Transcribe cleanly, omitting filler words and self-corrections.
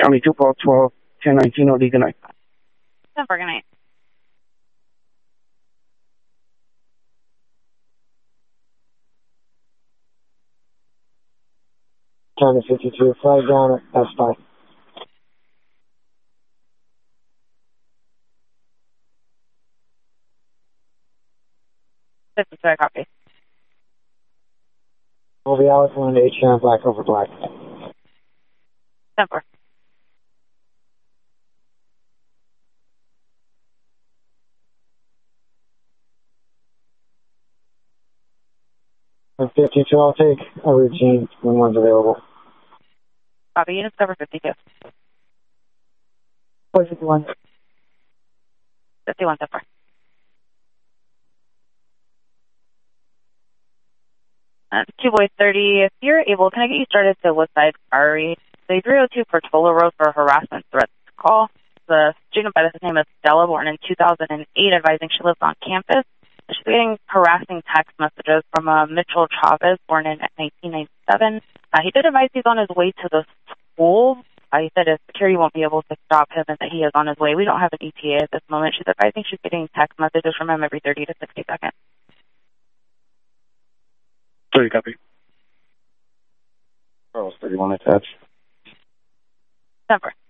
County 212, 1019, OD, good night. Good night. County 52, flag down at S5. I copy. We'll be out on H&M black over black. Denver. On 52, I'll take a routine when one's available. Copy. Units cover 52. 51. 51, Denver. Boy 30, if you're able, can I get you started to Woodside Priory? The 302 Portola Road for harassment threats call. The student by the name of Stella, born in 2008, advising she lives on campus. She's getting harassing text messages from Mitchell Chavez, born in 1997. He did advise he's on his way to the school. He said his security won't be able to stop him and that he is on his way. We don't have an ETA at this moment. She's advising she's getting text messages from him every 30 to 60 seconds. 30, copy. Charles 31 attached. Denver.